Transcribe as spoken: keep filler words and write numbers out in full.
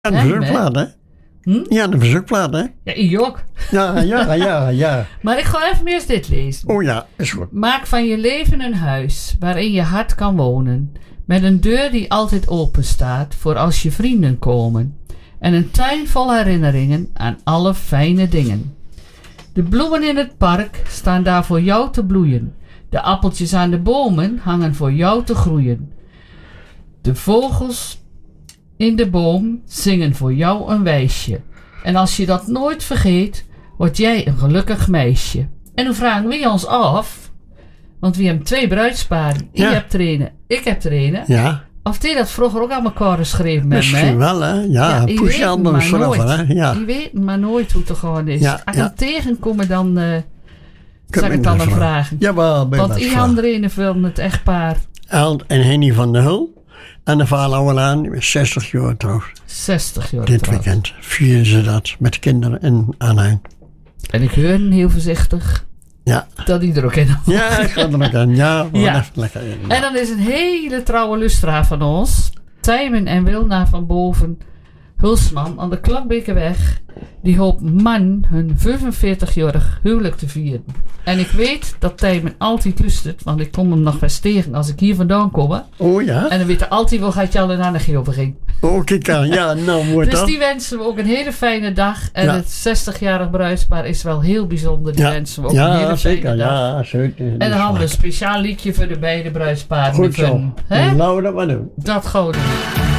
Ja, de verzoekplaat, hè? Hm? Ja, de verzoekplaat, hè? Ja, ik ook. Ja, ja, ja, ja. Maar ik ga even eerst dit lezen. Oh ja, is goed. Maak van je leven een huis waarin je hart kan wonen. Met een deur die altijd open staat voor als je vrienden komen. En een tuin vol herinneringen aan alle fijne dingen. De bloemen in het park staan daar voor jou te bloeien. De appeltjes aan de bomen hangen voor jou te groeien. De vogels in de boom zingen voor jou een wijsje. En als je dat nooit vergeet, word jij een gelukkig meisje. En dan vragen we ons af, want we hebben twee bruidsparen. Ja. Ik heb trainen, ik heb trainen. Ja, Of die dat vroeger ook aan elkaar geschreven met misschien mij. wel, hè? Ja, je push weet albums maar vanaf, nooit. hè? Ja. Je weet maar nooit hoe het gewoon is. Ja, Als ik ja. hem tegenkom, dan uh, zal ik me het dan dus hem vragen. vragen. Jawel, ben je Want dat Ian vragen. Drene film, het echtpaar, El en Henny van der Hul. En de vader Ouwelaan, zestig jaar trouwens. zestig jaar Dit trouwens. weekend vieren ze dat met de kinderen in aanhang. En ik hoor hem heel voorzichtig Ja. dat hij er ook in had. Ja, ik ga er ook in. Ja, we Ja. gaan even lekker in. En dan is een hele trouwe lustra van ons, Tijmen en Wilna van Boven Hulsman aan de Klapbekerweg. Die hoopt man hun vijfenveertig-jarig huwelijk te vieren. En ik weet dat Tijmen altijd luistert, want ik kom hem nog wel tegen als ik hier vandaan kom. Hè. Oh ja? En dan weet hij altijd wel gaat je al een andere over ging. Oh, kijk aan. Ja, nou mooi Dus dan. die wensen we ook een hele fijne dag. En Ja. het zestig-jarig bruidspaar is wel heel bijzonder. Die Ja, wensen we ook een hele ja fijne zeker. dag. Ja, zeker. En dan hadden we een speciaal liedje voor de beide bruidsparen. Goed zo. Hè? Laten we dat maar doen. Dat gewoon doen.